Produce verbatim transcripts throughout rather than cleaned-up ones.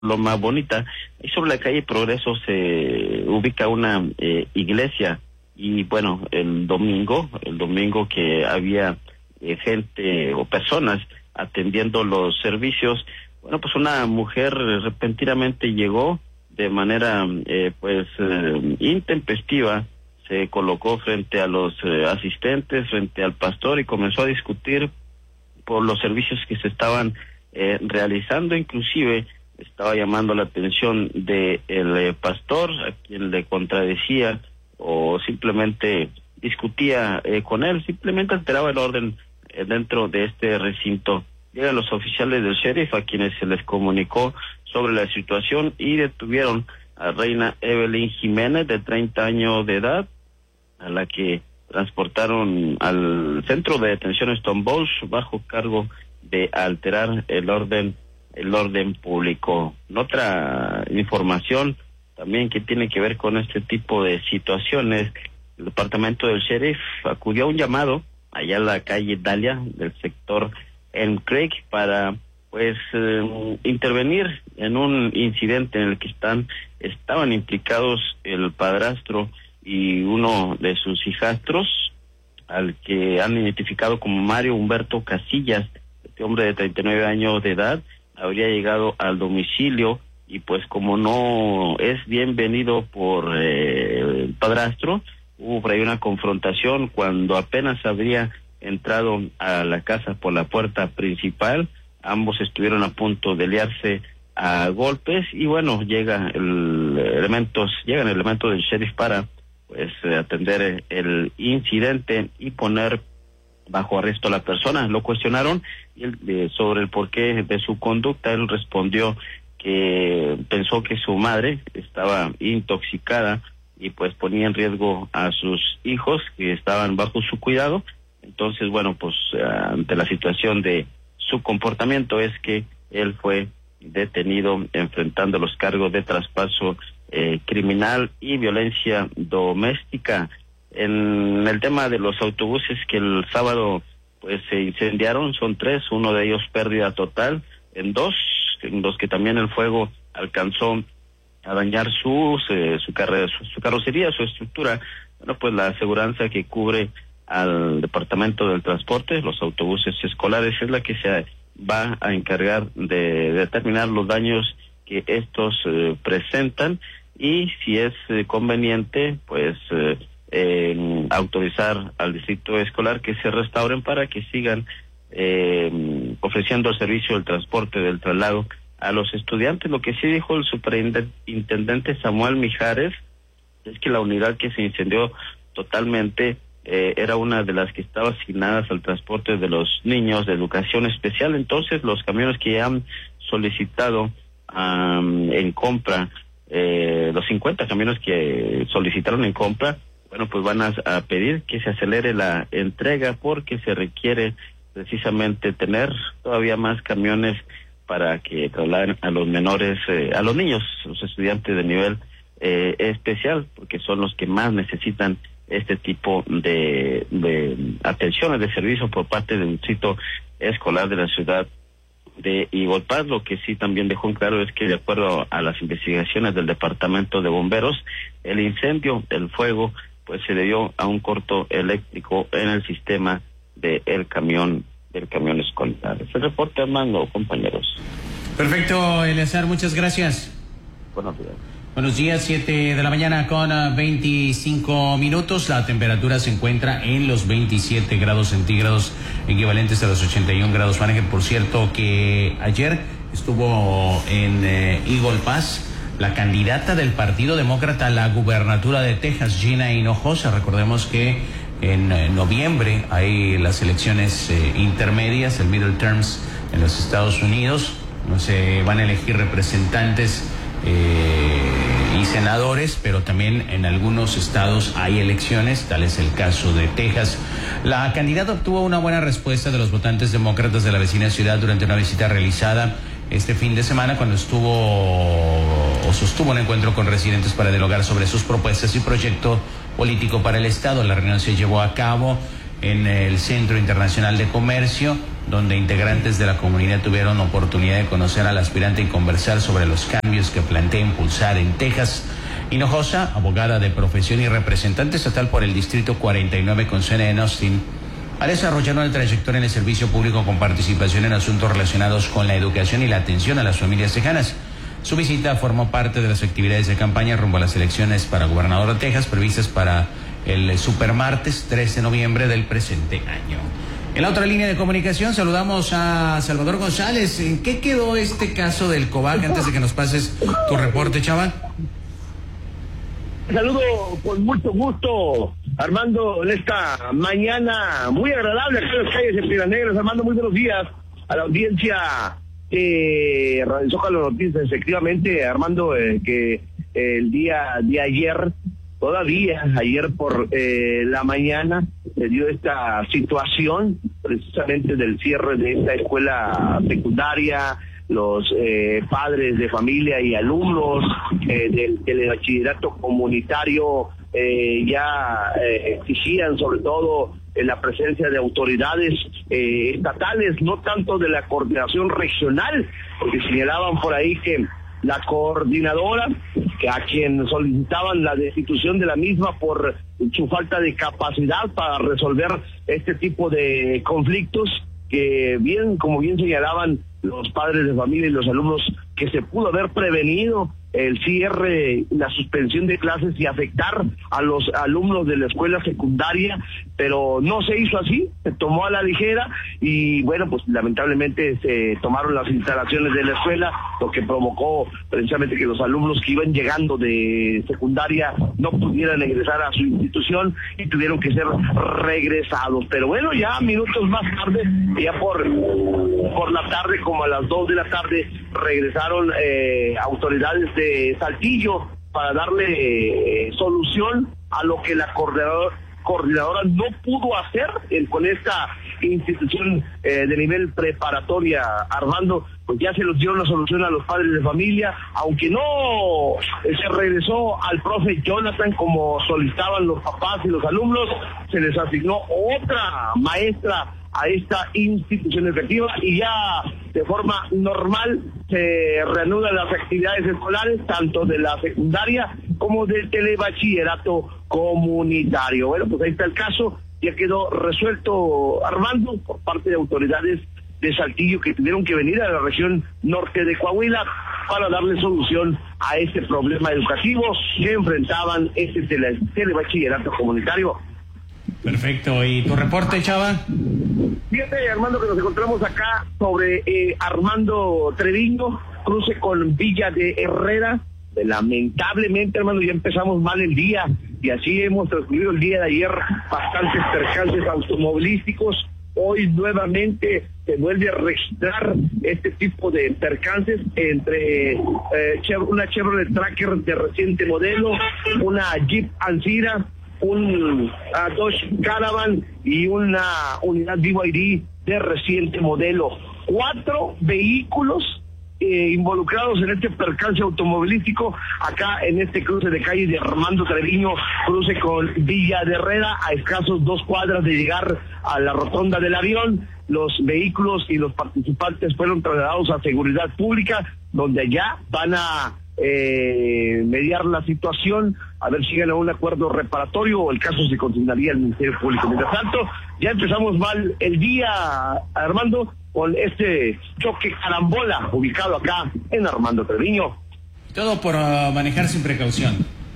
Loma Bonita, y sobre la calle Progreso se ubica una eh, iglesia. Y bueno, el domingo, el domingo que había eh, gente o personas atendiendo los servicios, bueno, pues una mujer repentinamente llegó de manera eh, pues eh, intempestiva, se colocó frente a los eh, asistentes, frente al pastor, y comenzó a discutir por los servicios que se estaban eh, realizando. Inclusive estaba llamando la atención de el eh, pastor, a quien le contradecía o simplemente discutía eh, con él, simplemente alteraba el orden eh, dentro de este recinto. Llegan los oficiales del sheriff, a quienes se les comunicó sobre la situación, y detuvieron a Reina Evelyn Jiménez, de treinta años de edad, a la que transportaron al centro de detención Stone Balls bajo cargo de alterar el orden el orden público. En otra información también que tiene que ver con este tipo de situaciones, el departamento del sheriff acudió a un llamado allá en la calle Dalia del sector Elm Creek para pues eh, intervenir en un incidente en el que están estaban implicados el padrastro y uno de sus hijastros, al que han identificado como Mario Humberto Casillas. Este hombre de treinta y nueve años de edad habría llegado al domicilio, y pues como no es bienvenido por eh, el padrastro, hubo por ahí una confrontación. Cuando apenas habría entrado a la casa por la puerta principal, ambos estuvieron a punto de liarse a golpes, y bueno, llega el elementos, llegan elementos del sheriff para pues atender el incidente y poner bajo arresto a la persona. Lo cuestionaron y él, eh, sobre el porqué de su conducta. Él respondió que pensó que su madre estaba intoxicada y pues ponía en riesgo a sus hijos que estaban bajo su cuidado. Entonces, bueno, pues ante la situación de su comportamiento es que él fue detenido enfrentando los cargos de traspaso eh, criminal y violencia doméstica. En el tema de los autobuses que el sábado pues se incendiaron, son tres, uno de ellos pérdida total, en dos, en los que también el fuego alcanzó a dañar sus, eh, su, carre, su, su carrocería, su estructura. Bueno, pues la aseguranza que cubre al Departamento del Transporte, los autobuses escolares, es la que se va a encargar de determinar los daños que estos eh, presentan, y si es eh, conveniente, pues eh, eh, autorizar al distrito escolar que se restauren para que sigan eh, ofreciendo el servicio del transporte, del traslado a los estudiantes. Lo que sí dijo el superintendente Samuel Mijares es que la unidad que se incendió totalmente eh, era una de las que estaba asignadas al transporte de los niños de educación especial. Entonces los camiones que han solicitado um, en compra, eh, los cincuenta camiones que solicitaron en compra, bueno, pues van a, a pedir que se acelere la entrega, porque se requiere precisamente tener todavía más camiones para que trasladen a los menores, eh, a los niños, los estudiantes de nivel eh, especial, porque son los que más necesitan este tipo de, de atenciones, de servicio por parte del distrito escolar de la ciudad de Eagle Pass. Lo que sí también dejó en claro es que, de acuerdo a las investigaciones del departamento de bomberos, el incendio, el fuego, pues se debió a un corto eléctrico en el sistema del camión del camión escolar. Ese reporte, Armando, compañeros. Perfecto, Eleazar, muchas gracias. Buenos días. Buenos días, siete de la mañana con veinticinco minutos. La temperatura se encuentra en los veintisiete grados centígrados, equivalentes a los ochenta y un grados Fahrenheit. Por cierto, que ayer estuvo en eh, Eagle Pass la candidata del Partido Demócrata a la gubernatura de Texas, Gina Hinojosa. Recordemos que en eh, noviembre hay las elecciones eh, intermedias, el middle terms en los Estados Unidos. Se van a elegir representantes Eh, y senadores, pero también en algunos estados hay elecciones, tal es el caso de Texas. La candidata obtuvo una buena respuesta de los votantes demócratas de la vecina ciudad durante una visita realizada este fin de semana, cuando estuvo o sostuvo un encuentro con residentes para dialogar sobre sus propuestas y proyecto político para el estado. La reunión se llevó a cabo en el Centro Internacional de Comercio donde integrantes de la comunidad tuvieron oportunidad de conocer al aspirante y conversar sobre los cambios que plantea impulsar en Texas. Hinojosa, abogada de profesión y representante estatal por el Distrito cuarenta y nueve con sede en Austin, ha desarrollado una trayectoria en el servicio público con participación en asuntos relacionados con la educación y la atención a las familias tejanas. Su visita formó parte de las actividades de campaña rumbo a las elecciones para gobernador de Texas previstas para el supermartes trece de noviembre del presente año. En la otra línea de comunicación saludamos a Salvador González. ¿En qué quedó este caso del Cobac antes de que nos pases tu reporte, chaval? Saludo con mucho gusto, Armando, en esta mañana muy agradable aquí en las calles de Piedras Negras. Armando, muy buenos días a la audiencia de Radio Zócalo Noticias. Efectivamente, Armando, eh, que el día de ayer, todavía ayer por eh, la mañana, se dio esta situación precisamente del cierre de esta escuela secundaria. Los eh, padres de familia y alumnos eh, del telebachillerato comunitario eh, ya eh, exigían sobre todo en la presencia de autoridades eh, estatales, no tanto de la coordinación regional, porque señalaban por ahí que la coordinadora, que a quien solicitaban la destitución de la misma por su falta de capacidad para resolver este tipo de conflictos, que bien, como bien señalaban los padres de familia y los alumnos, que se pudo haber prevenido el cierre, la suspensión de clases y afectar a los alumnos de la escuela secundaria, pero no se hizo así, se tomó a la ligera y bueno, pues lamentablemente se tomaron las instalaciones de la escuela, lo que provocó precisamente que los alumnos que iban llegando de secundaria no pudieran ingresar a su institución y tuvieron que ser regresados. Pero bueno, ya minutos más tarde, ya por, por la tarde, como a las dos de la tarde, regresaron eh, autoridades de Saltillo para darle eh, solución a lo que la coordinadora, coordinadora no pudo hacer eh, con esta institución eh, de nivel preparatoria, Armando. Pues ya se los dio la solución a los padres de familia, aunque no eh, se regresó al profe Jonathan como solicitaban los papás y los alumnos, se les asignó otra maestra a esta institución efectiva y ya de forma normal se reanudan las actividades escolares, tanto de la secundaria como del telebachillerato comunitario. Bueno, pues ahí está el caso, ya quedó resuelto, Armando, por parte de autoridades de Saltillo que tuvieron que venir a la región norte de Coahuila para darle solución a este problema educativo que enfrentaban este tele, telebachillerato comunitario. Perfecto, ¿y tu reporte, Chava? Fíjate, Armando, que nos encontramos acá sobre eh, Armando Treviño, cruce con Villa de Herrera. Lamentablemente, Armando, ya empezamos mal el día y así hemos transcurrido el día de ayer bastantes percances automovilísticos. Hoy nuevamente se vuelve a registrar este tipo de percances entre eh, una Chevrolet Tracker de reciente modelo, una Jeep Ancira, un uh, Dodge Caravan y una unidad B Y D de reciente modelo. Cuatro vehículos eh, involucrados en este percance automovilístico acá en este cruce de calle de Armando Treviño, cruce con Villa de Herrera, a escasos dos cuadras de llegar a la rotonda del avión. Los vehículos y los participantes fueron trasladados a seguridad pública, donde allá van a eh, mediar la situación, a ver si llegan a un acuerdo reparatorio o el caso se consignaría al Ministerio Público. Mientras tanto, ya empezamos mal el día, Armando, con este choque carambola ubicado acá en Armando Treviño. Todo por uh, manejar sin precaución.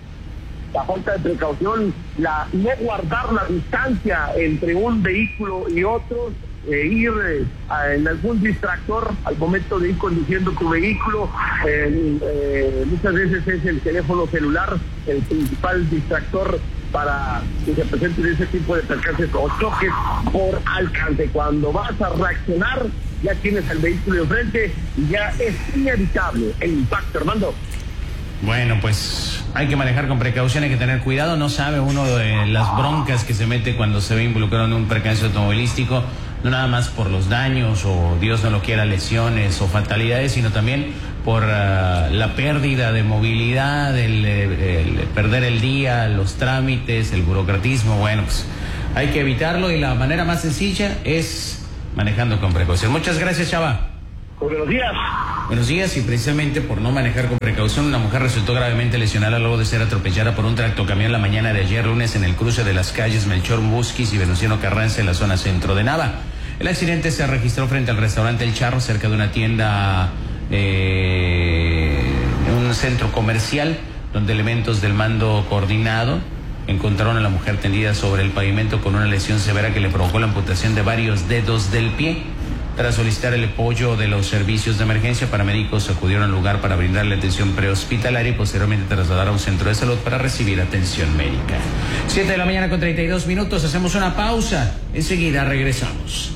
La falta de precaución, la no guardar la distancia entre un vehículo y otro, eh, ir eh, en algún distractor al momento de ir conduciendo tu vehículo, eh, eh, muchas veces es el teléfono celular el principal distractor para que se presenten ese tipo de percances o choques por alcance. Cuando vas a reaccionar, ya tienes el vehículo enfrente y ya es inevitable el impacto, Armando. Bueno, pues hay que manejar con precaución, hay que tener cuidado. No sabe uno de las broncas que se mete cuando se ve involucrado en un percance automovilístico, no nada más por los daños o, Dios no lo quiera, lesiones o fatalidades, sino también por uh, la pérdida de movilidad, el, el, el perder el día, los trámites, el burocratismo. Bueno, pues hay que evitarlo y la manera más sencilla es manejando con precaución. Muchas gracias, Chava. Buenos días. Buenos días, y precisamente por no manejar con precaución, una mujer resultó gravemente lesionada luego de ser atropellada por un tractocamión la mañana de ayer lunes en el cruce de las calles Melchor Musquiz y Venustiano Carranza en la zona centro de Nava. El accidente se registró frente al restaurante El Charro, cerca de una tienda, eh, un centro comercial, donde elementos del mando coordinado encontraron a la mujer tendida sobre el pavimento con una lesión severa que le provocó la amputación de varios dedos del pie. Tras solicitar el apoyo de los servicios de emergencia, paramédicos acudieron al lugar para brindarle atención prehospitalaria y posteriormente trasladar a un centro de salud para recibir atención médica. Siete de la mañana con treinta y dos minutos, hacemos una pausa. Enseguida regresamos.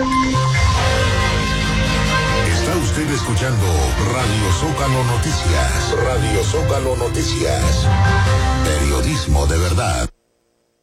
Está usted escuchando Radio Zócalo Noticias. Radio Zócalo Noticias. Periodismo de verdad.